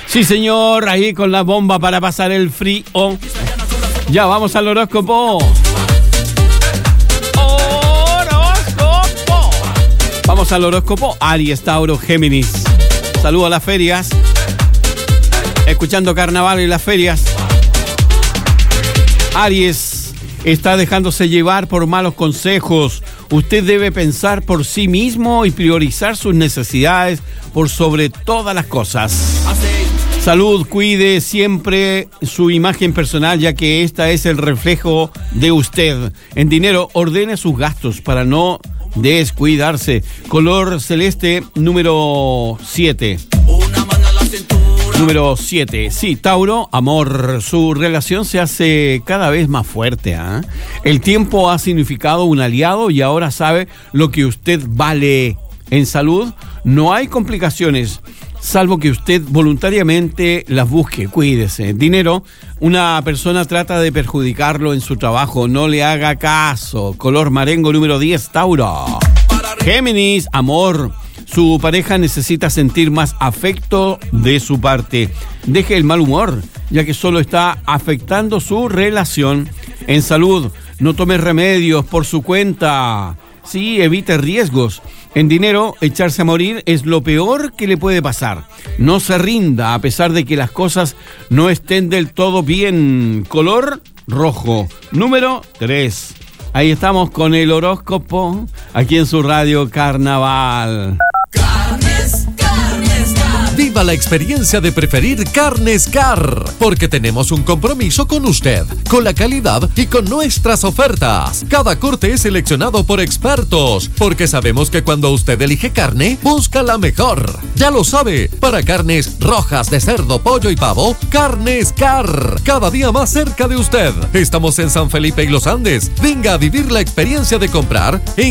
Sí, señor, ahí con la bomba para pasar el frío. Ya, vamos al horóscopo. ¡Horóscopo! Vamos al horóscopo. Aries, Tauro, Géminis. Saludo a las ferias. Escuchando carnaval en las ferias. Aries, está dejándose llevar por malos consejos. Usted debe pensar por sí mismo y priorizar sus necesidades por sobre todas las cosas. Salud, cuide siempre su imagen personal, ya que esta es el reflejo de usted. En dinero, ordene sus gastos para no descuidarse. Color celeste, número 7. Número 7. Sí, Tauro, amor. Su relación se hace cada vez más fuerte, ¿eh? El tiempo ha significado un aliado y ahora sabe lo que usted vale. En salud, no hay complicaciones, salvo que usted voluntariamente las busque. Cuídese. Dinero, una persona trata de perjudicarlo en su trabajo. No le haga caso. Color marengo, número 10, Tauro. Géminis, amor. Su pareja necesita sentir más afecto de su parte. Deje el mal humor, ya que solo está afectando su relación. En salud, no tome remedios por su cuenta. Sí, evite riesgos. En dinero, echarse a morir es lo peor que le puede pasar. No se rinda a pesar de que las cosas no estén del todo bien. Color rojo, número 3. Ahí estamos con el horóscopo, aquí en su radio Carnaval. Viva la experiencia de preferir Carnes Car, porque tenemos un compromiso con usted, con la calidad y con nuestras ofertas. Cada corte es seleccionado por expertos, porque sabemos que cuando usted elige carne, busca la mejor. Ya lo sabe, para carnes rojas de cerdo, pollo y pavo, Carnes Car, cada día más cerca de usted. Estamos en San Felipe y Los Andes. Venga a vivir la experiencia de comprar en